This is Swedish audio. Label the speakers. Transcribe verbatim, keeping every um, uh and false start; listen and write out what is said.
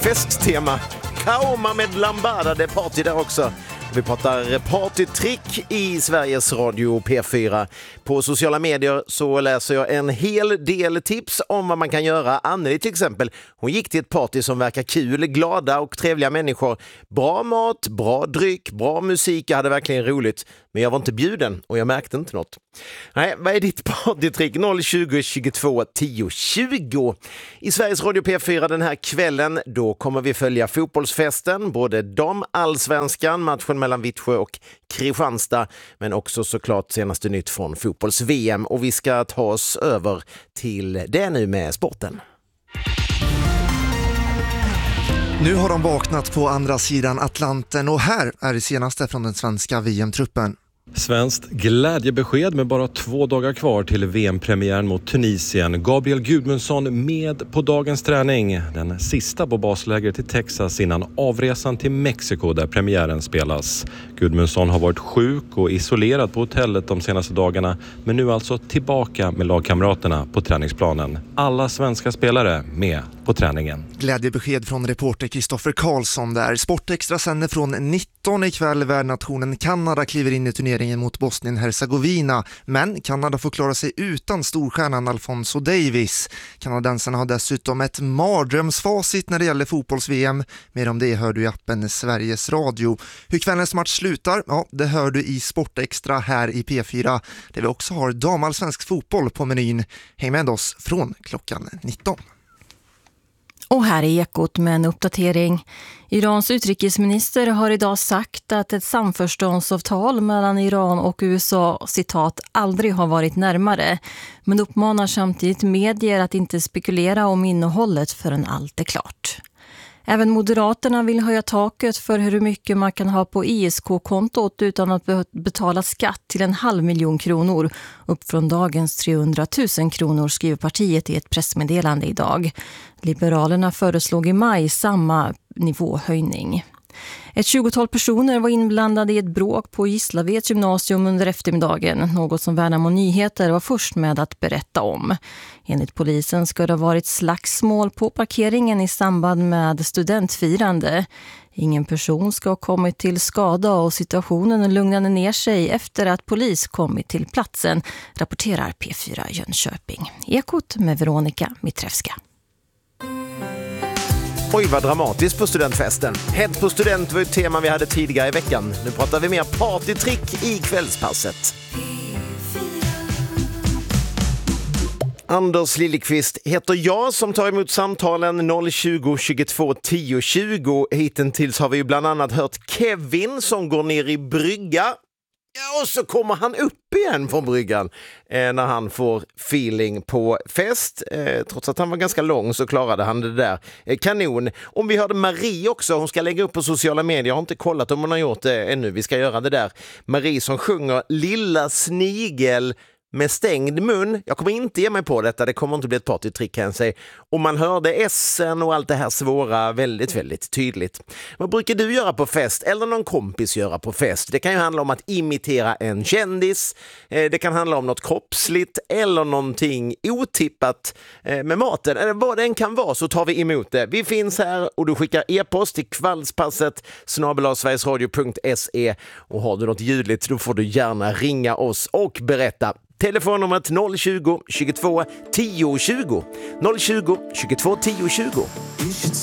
Speaker 1: Festtema. Kaoma med lambada, det är party där också. Vi pratar partytrick i Sveriges Radio P fyra. På sociala medier så läser jag en hel del tips om vad man kan göra. Anneli till exempel, hon gick till ett party som verkar kul, glada och trevliga människor. Bra mat, bra dryck, bra musik, jag hade verkligen roligt. Men jag var inte bjuden och jag märkte inte något. Nej, vad är ditt partytrick? noll tjugo, tjugotvå, tio, tjugo. I Sveriges Radio P fyra den här kvällen, då kommer vi följa fotbollsfesten. Både damallsvenskan, matchen mellan Vittsjö och Kristianstad, men också såklart senaste nytt från fotbolls-V M. Och vi ska ta oss över till det nu med sporten.
Speaker 2: Nu har de vaknat på andra sidan Atlanten och här är det senaste från den svenska V M-truppen.
Speaker 3: Svenskt glädjebesked med bara två dagar kvar till V M-premiären mot Tunisien. Gabriel Gudmundsson med på dagens träning. Den sista på baslägret i Texas innan avresan till Mexiko där premiären spelas. Gudmundsson har varit sjuk och isolerad på hotellet de senaste dagarna, men nu alltså tillbaka med lagkamraterna på träningsplanen. Alla svenska spelare med på träningen.
Speaker 2: Glädjebesked från reporter Kristoffer Karlsson där. Sportextra sänder från nitton ikväll. Värdnationen Kanada kliver in i turneringen mot Bosnien-Herzegovina, men Kanada får klara sig utan storstjärnan Alfonso Davies. Kanadensarna har dessutom ett mardrömsfacit när det gäller fotbolls-V M. Mer om det hör du i appen Sveriges Radio. Hur kvällens match slutar, ja, det hör du i Sportextra här i P fyra, där vi också har damallsvensk fotboll på menyn. Häng med oss från klockan nitton.
Speaker 4: Och här är Ekot med en uppdatering. Irans utrikesminister har idag sagt att ett samförståndsavtal mellan Iran och U S A, citat, aldrig har varit närmare. Men uppmanar samtidigt medier att inte spekulera om innehållet förrän allt är klart. Även Moderaterna vill höja taket för hur mycket man kan ha på I S K-kontot utan att betala skatt till en halv miljon kronor. Upp från dagens trehundratusen kronor, skriver partiet i ett pressmeddelande idag. Liberalerna föreslog i maj samma nivåhöjning. Ett tjugotal personer var inblandade i ett bråk på Gislaveds gymnasium under eftermiddagen, något som Värnamo Nyheter var först med att berätta om. Enligt polisen ska det ha varit slagsmål på parkeringen i samband med studentfirande. Ingen person ska ha kommit till skada och situationen lugnade ner sig efter att polis kommit till platsen, rapporterar P fyra Jönköping. Ekot med Veronica Mitrevska.
Speaker 1: Oj, vad dramatiskt på studentfesten. Hett på student var ett tema vi hade tidigare i veckan. Nu pratar vi mer partytrick i kvällspasset. Anders Liljeqvist heter jag som tar emot samtalen noll tjugo, tjugotvå, tio, tjugo. Hittills har vi ju bland annat hört Kevin som går ner i brygga. Ja, och så kommer han upp igen från bryggan eh, när han får feeling på fest. Eh, trots att han var ganska lång så klarade han det där. Eh, kanon. Om vi hörde Marie också, hon ska lägga upp på sociala medier. Jag har inte kollat om hon har gjort det ännu. Vi ska göra det där. Marie som sjunger Lilla snigel med stängd mun. Jag kommer inte ge mig på detta, det kommer inte bli ett partytrick kan jag säga. Och man hörde essen och allt det här svåra väldigt, väldigt tydligt. Vad brukar du göra på fest eller någon kompis göra på fest? Det kan ju handla om att imitera en kändis. Det kan handla om något kroppsligt eller någonting otippat med maten. Eller vad det än kan vara så tar vi emot det. Vi finns här och du skickar e-post till kvällspasset snabel-a sverigesradio punkt se och har du något ljudligt då får du gärna ringa oss och berätta. Telefonnumret noll tjugo, tjugotvå, tio, tjugo. noll tjugo, tjugotvå, tio, tjugo.